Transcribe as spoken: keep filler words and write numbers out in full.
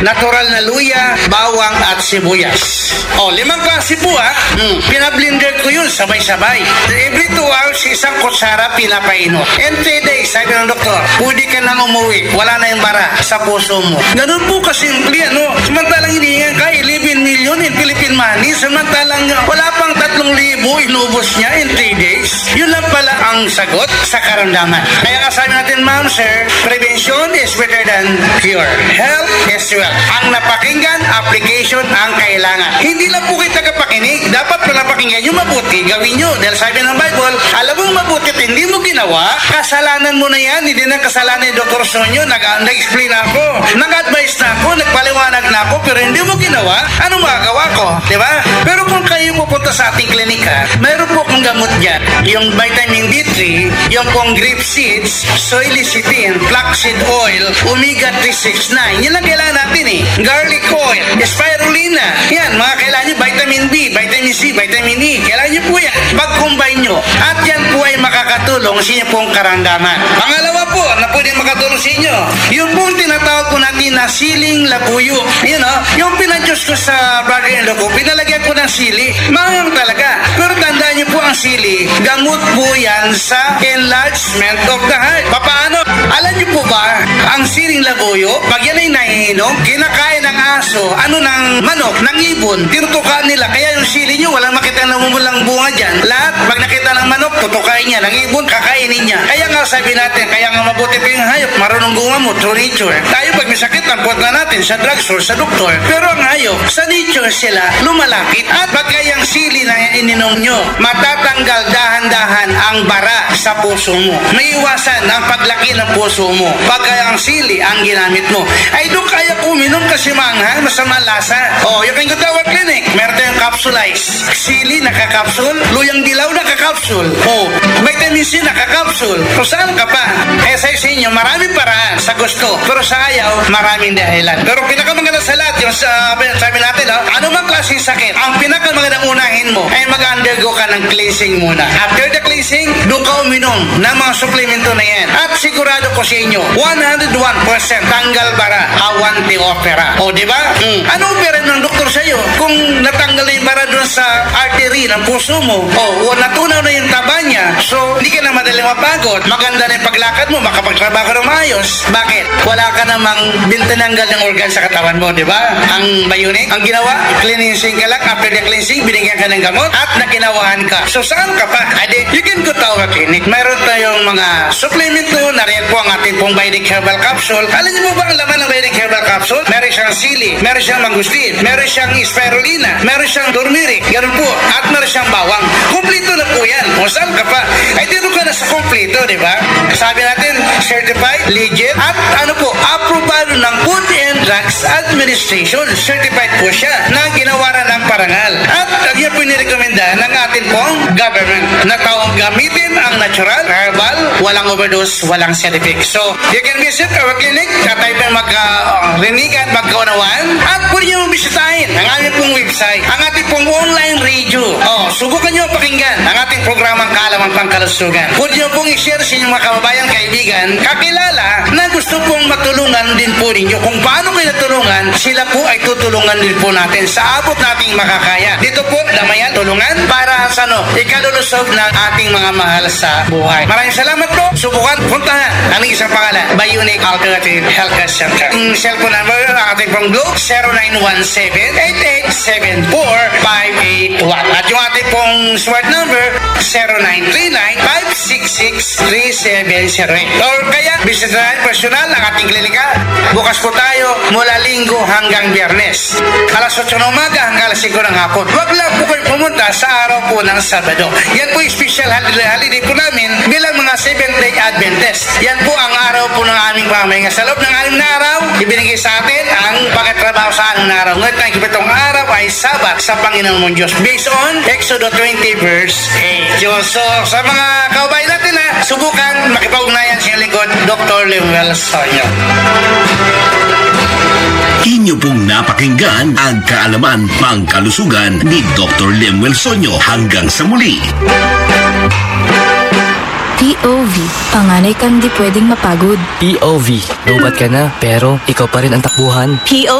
natural na luya, bawang at sibuyas. O, limang klase po ha. Mm. Pinablender ko yun sabay-sabay. Every two hours, isang kutsara pinapainot. And three days, sabi ng doktor, pwede ka nang umuwi. Wala na yung bara sa puso mo. Ganun po kasimple, ano? Samantalang hinihingan ka eleven million in Philippine money. Samantalang wala pang tatlong libo inubos niya in three days. Yun lang pala ang sagot sa karamdaman. Kaya kasabi natin, ma'am, sir, prevention is better than cure. Health is wealth. Ang napakinggan, application ang kailangan. Hindi lang po kayo tagapakinig. Dapat pala pakinggan yung mabuti. Gawin nyo. Dahil sabi ng Bible, alam mong mabuti at hindi mo ginawa, kasalanan mo na yan. Hindi na kasalanan ni Doctor Sonyo. Nag- nag-explain ako. Nag-advise na ako. Nagpaliwanag na ako. Pero hindi mo ginawa. Ano magagawa ko? Diba? Pero kung kayo pupunta sa ating klinika, mayroon po kong gamot dyan. Yung vitamin D three, yung pong grape seeds, soy lecithin, flaxseed oil, omega three sixty-nine. Yan lang kailangan natin eh. Garlic oil, spirulina. Yan, mga kailangan nyo, vitamin B, vitamin C, vitamin E. Kailangan nyo po yan. Pag-combine nyo. At yan po ay makakatulong sa inyo pong karamdaman. Pangalawa po, na pwede makatulong sa inyo, yung pong tinatawag po natin na siling labuyo. Yun o, yung pinadjust ko sa brother-in-law ko, pinalagyan ko ng sili. Mahang talaga. Pero tandaan nyo po ang sili, gamot po yan sa enlargement of the heart. Paano? Alam nyo po ba, ang siling labuyo, pag yan ay nahihinom, kinakain ng aso, ano ng manok, ng ibon, tinutukan nila. Kaya yung sili nyo, walang makita na mumulang bunga dyan. Lahat, pag nakita ng manok, tutukain niya. Ng ibon, kakainin niya. Kaya nga sabi natin, kaya nga mabuti pa yung hayop, marunong gumamot through nature. Tayo pag may sakit, tampot na natin sa drugstore, sa doktor. Pero ang hayop, sa nature sila, lumalapit. At pagka yung sili na ininom nyo, matatanggal dahan-dahan ang bara sa puso mo. May iwasan ang paglaki ng puso mo. Pagka ang sili ang ginamit mo. Ay doon kaya uminom kasi manghang, masama lasa. O, yung kanyang Tower Clinic, meron tayong capsulize. Sili, nakakapsul. Luyang dilaw, nakakapsul. O, vitamin C, nakakapsul. So, saan ka pa? Eh, sa inyo, maraming paraan sa gusto. Pero sa ayaw, maraming dahilan. Pero pinakamaganda sa lahat, yung sa, sabi natin, ha, ano mang klaseng sakit, ang pinakamagandang unahin mo ay mag-undergo ka ng cleansing muna. After the cleansing, doon ka uminom ng mga suplemento na yan. At sigurado ko sa inyo, one hundred one percent tanggal bara, awanti opera. O, di ba? Mm. Ano opera ng doktor sa iyo? Kung natanggal na yung bara doon sa artery ng puso mo, o, o natunaw na yung taba niya, so, hindi ka na madaling mapagod. Maganda na yung paglakad mo, makapagtrabaho ka ng maayos. Bakit? Wala ka namang bintananggal ng organ sa katawan mo, di ba? Ang bionic, ang ginawa, cleansing ka lang. After the cleansing, binigyan ka ng gamot at nakinawahan ka. So, saan ka pa? Adi, you can go to our clinic. Mayroon tayong mga supplement doon. Nariyan po ang ating pong Bionic Herbal Capsule. Alam niyo mo ba ang laman ng Bionic Herbal Capsule? Meron siyang sili, meron siyang mangustin, meron siyang spirulina, meron siyang turmeric, ganun po. At meron siyang bawang. Kumplito na po yan. O saan ka pa? Ay, dito ka na sa kumplito, di ba? Sabi natin, certified, legit, at ano po, aprobado ng Food and Drugs Administration. Certified po siya na ginawaran ng parangal. At ang yan po nirekomenda ng ating pong government na taong gamitin ang natural, herbal, walang overdose, walang side effects. So, you can visit our clinic at tayo pa magka-rinig at magkaunawaan at pwede nyo bisitahin ang aming pong website, ang ating pong online radio. Oh, subukan nyo pakinggan ang ating programang Kaalaman Pangkalusugan. Pwede nyo pong i-share sa inyong mga kababayan, kaibigan, kakilala na gusto pong matulungan din po ninyo. Kung paano kayo natulungan, sila po ay tutulungan din po natin sa abot nating makakaya. Dito po, damayan, tulungan para sa ano, ikalulusog ng ating mga mahal sa buhay. Maraming salamat po. Subukan, puntahan ang isang pangalan, Bionic Alternative Healthcare Center. Ang cellphone number, ang ating pong Globe, zero nine one seven, eight eight seven four, five eight one. At yung ating pong smart number, zero nine three nine, five six six, three seven zero eight. Or kaya, bisitahin personal ang ating klinika. Bukas po tayo mula Linggo hanggang Biyernes. Alas otso ng umaga hanggang alas singko ng hapon. Wag lang po kayo pumunta sa araw po ng Sabado. Yan po yung special holiday, holiday po namin bilang mga Seventh-day Adventist. Yan po ang araw po ng aming pamahinga. Sa loob ng anim na araw, ibinigay sa atin ang pagkatrabaho sa anim na araw. Ngayon, thank you, itong araw ay Sabat sa Panginoon mong Diyos. Based on Exodus twenty verse eight. So, sa mga kaubayan natin na subukan makipag-ugnayan sa lingkod, Doctor Lemuel Sonyo. Inyo pong napakinggan ang Kaalaman Pangkalusugan ni Doctor Lemuel Sonyo. Hanggang sa muli. P O V, panganay kang di pwedeng mapagod. P O V, lubat ka na pero ikaw pa rin ang takbuhan. P O V